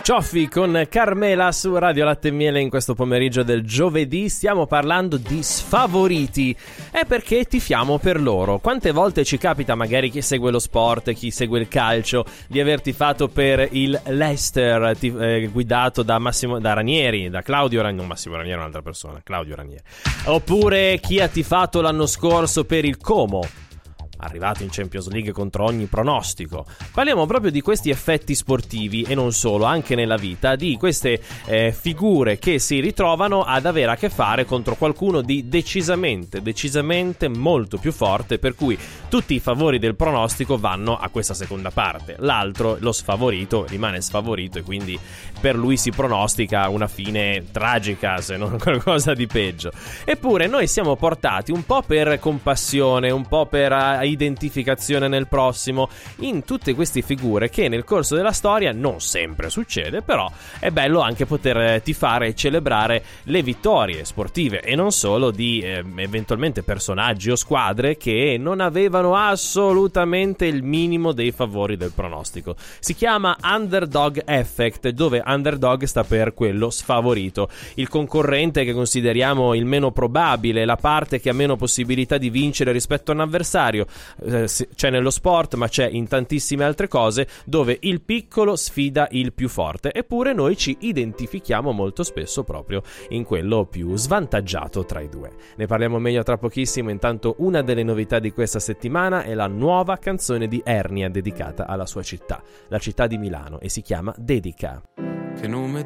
Cioffi con Carmela su Radio Latte e Miele in questo pomeriggio del giovedì. Stiamo parlando di sfavoriti. È perché tifiamo per loro. Quante volte ci capita, magari chi segue lo sport, chi segue il calcio, di aver tifato per il Leicester guidato da Ranieri, da Claudio Ranieri, non Massimo Ranieri è un'altra persona, Claudio Ranieri. Oppure chi ha tifato l'anno scorso per il Como, arrivato in Champions League contro ogni pronostico. Parliamo proprio di questi effetti sportivi e non solo, anche nella vita, di queste figure che si ritrovano ad avere a che fare contro qualcuno di decisamente molto più forte, per cui tutti i favori del pronostico vanno a questa seconda parte. L'altro, lo sfavorito, rimane sfavorito e quindi per lui si pronostica una fine tragica, se non qualcosa di peggio. Eppure noi siamo portati un po' per compassione, un po' per identificazione nel prossimo, in tutte queste figure che nel corso della storia, non sempre succede, però è bello anche poter tifare e celebrare le vittorie sportive e non solo di eventualmente personaggi o squadre che non avevano assolutamente il minimo dei favori del pronostico. Si chiama Underdog Effect, dove underdog sta per quello sfavorito, il concorrente che consideriamo il meno probabile, la parte che ha meno possibilità di vincere rispetto a un avversario. C'è nello sport, ma c'è in tantissime altre cose, dove il piccolo sfida il più forte. Eppure noi ci identifichiamo molto spesso proprio in quello più svantaggiato tra i due. Ne parliamo meglio tra pochissimo. Intanto una delle novità di questa settimana è la nuova canzone di Ernia dedicata alla sua città, la città di Milano, e si chiama Dedica. Che nome